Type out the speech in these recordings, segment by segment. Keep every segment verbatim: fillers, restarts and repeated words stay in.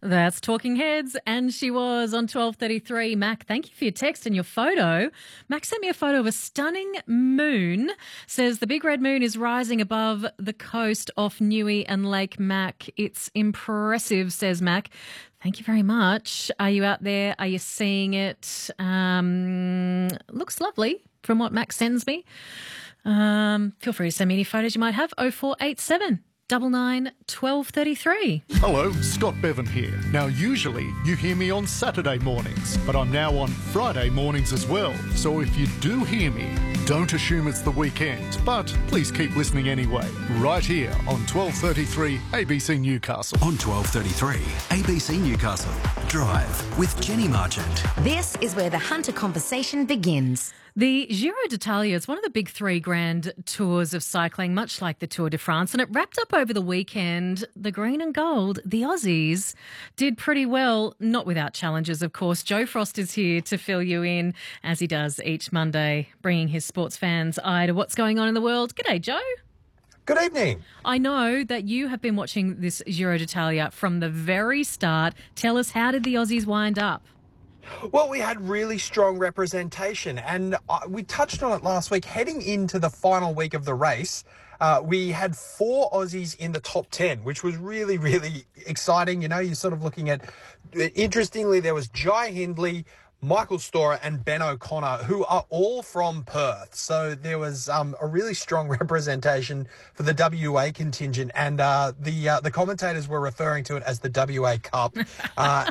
That's Talking Heads, and she was on twelve thirty-three. Mac, thank you for your text and your photo. Mac sent me a photo of a stunning moon. Says the big red moon is rising above the coast off Newey and Lake Mac. It's impressive, says Mac. Thank you very much. Are you out there? Are you seeing it? Um, looks lovely from what Mac sends me. Um, feel free to send me any photos you might have. oh four eight seven Double nine, twelve thirty-three. Hello, Scott Bevan here. Now, usually you hear me on Saturday mornings, but I'm now on Friday mornings as well. So if you do hear me, don't assume it's the weekend, but please keep listening anyway. Right here on twelve thirty-three A B C Newcastle. On twelve thirty-three A B C Newcastle. Drive with Jenny Marchant. This is where the Hunter conversation begins. The Giro d'Italia is one of the big three grand tours of cycling, much like the Tour de France, and it wrapped up over the weekend. The green and gold, the Aussies, did pretty well, not without challenges, of course. Joe Frost is here to fill you in, as he does each Monday, bringing his sports fans' eye to what's going on in the world. G'day, Joe. Good evening. I know that you have been watching this Giro d'Italia from the very start. Tell us, how did the Aussies wind up? Well, we had really strong representation, and uh, we touched on it last week. Heading into the final week of the race, uh, we had four Aussies in the top ten, which was really, really exciting. You know, you're sort of looking at, interestingly, there was Jai Hindley, Michael Storer and Ben O'Connor, who are all from Perth. So there was um, a really strong representation for the W A contingent, and uh, the uh, the commentators were referring to it as the W A Cup. Uh,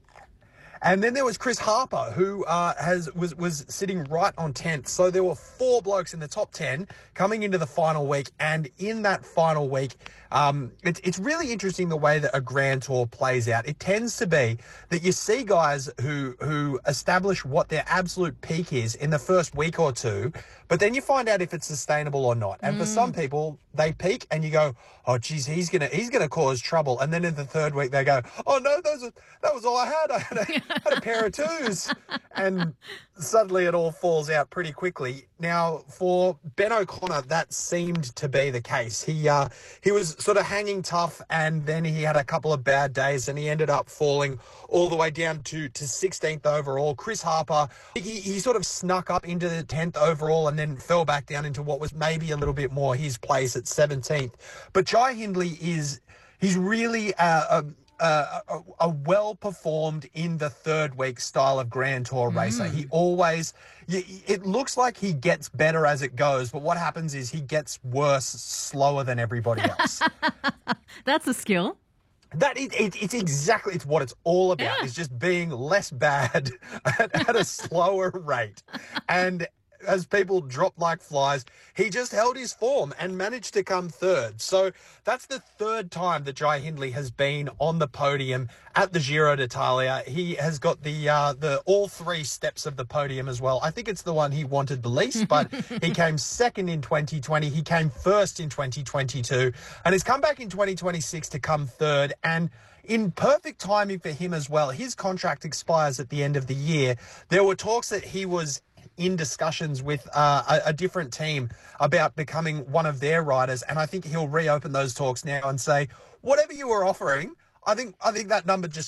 And then there was Chris Harper, who uh, has was was sitting right on tenth. So there were four blokes in the top ten coming into the final week. And in that final week, um, it's it's really interesting the way that a Grand Tour plays out. It tends to be that you see guys who who establish what their absolute peak is in the first week or two, but then you find out if it's sustainable or not. And mm. for some people, they peak and you go, oh, geez, he's gonna he's gonna cause trouble. And then in the third week, they go, oh no, those are, that was all I had. I had a, had a pair of twos, and suddenly it all falls out pretty quickly. Now, for Ben O'Connor, that seemed to be the case. He uh, he was sort of hanging tough, and then he had a couple of bad days, and he ended up falling all the way down to, to sixteenth overall. Chris Harper, he, he sort of snuck up into the tenth overall and then fell back down into what was maybe a little bit more his place at seventeenth. But Jai Hindley is, he's really uh, a, a, a, a well-performed in the third week style of Grand Tour racer. Mm. He always, it looks like he gets better as it goes, but what happens is he gets worse slower than everybody else. That's a skill. That it, it, it's exactly it's what it's all about. Yeah. Is just being less bad at, at a slower rate, and as people dropped like flies, he just held his form and managed to come third. So that's the third time that Jai Hindley has been on the podium at the Giro d'Italia. He has got the uh, the all three steps of the podium as well. I think it's the one he wanted the least, but he came second in twenty twenty. He came first in twenty twenty-two, and he's come back in twenty twenty-six to come third. And in perfect timing for him as well, his contract expires at the end of the year. There were talks that he was in discussions with uh, a, a different team about becoming one of their riders, and I think he'll reopen those talks now and say, whatever you were offering, I think I think that number just